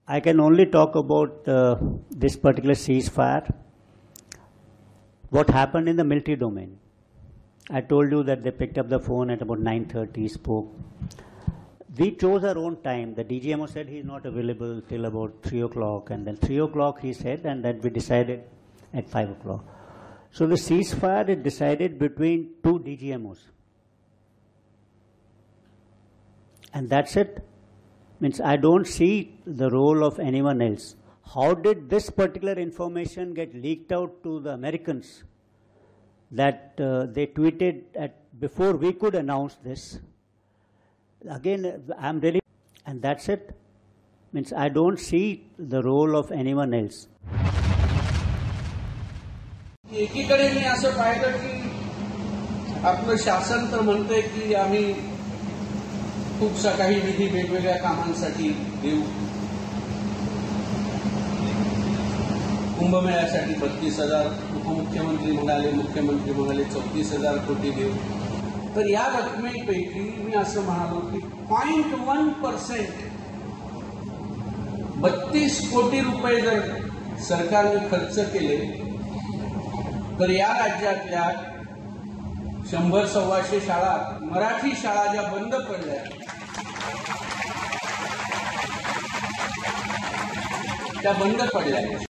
I can only talk about this particular ceasefire. What happened in the military domain? I told you that they picked up the phone at about 9:30, spoke. We chose our own time. The DGMO said he's not available till about 3 o'clock, and then 3 o'clock he said, and then we decided at 5 o'clock. So the ceasefire is decided between two DGMOs. And that's it. Means I don't see the role of anyone else. How did this particular information get leaked out to the Americans that they tweeted before we could announce this? Again, I'm really, and that's it. Means I don't see the role of anyone else. एकीकडे मी असं पाहिलं की आपलं शासन तर म्हणतंय की आम्ही खूपसा काही निधी वेगवेगळ्या कामांसाठी देऊ. कुंभमेळ्यासाठी 32,000 उपमुख्यमंत्री म्हणाले, मुख्यमंत्री म्हणाले 34,000 कोटी देऊ. तर या रकमेपैकी मी असं म्हणालो की 0.1% 32 कोटी रुपये जर सरकारने खर्च केले तर या राज्यातल्या 100-125 शाळा, मराठी शाळा ज्या बंद पडल्या त्या बंद पडल्या.